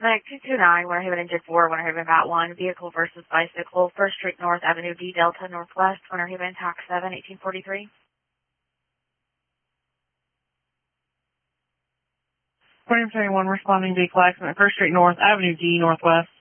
Mike 229, Winter Haven Engine 4, Winter Haven Bat 1, Vehicle versus Bicycle, 1st Street North, Avenue D, Delta Northwest, Winter Haven, Tax 7, 1843. 2071, responding vehicle accident, 1st Street North, Avenue D, Northwest.